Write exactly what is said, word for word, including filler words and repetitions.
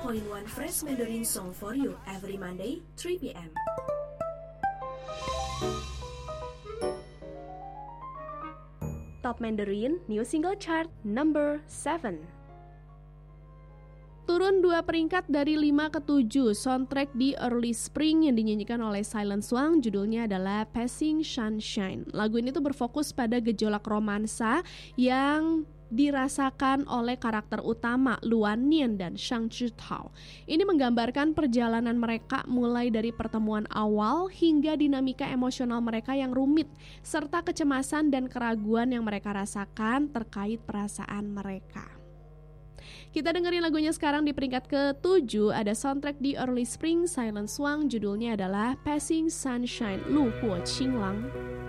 point one Fresh Mandarin Song for you every Monday, three p.m. Top Mandarin New Single Chart number seven. Turun dua peringkat dari lima ke tujuh, soundtrack di Early Spring yang dinyanyikan oleh Silent Swan, judulnya adalah Passing Sunshine. Lagu ini tuh berfokus pada gejolak romansa yang dirasakan oleh karakter utama Luan Nian dan Shang Zhitao. Ini menggambarkan perjalanan mereka mulai dari pertemuan awal hingga dinamika emosional mereka yang rumit, serta kecemasan dan keraguan yang mereka rasakan terkait perasaan mereka. Kita dengerin lagunya sekarang di peringkat ketujuh, ada soundtrack di Early Spring Silent Swan, judulnya adalah Passing Sunshine, Lu Huo Qinglang.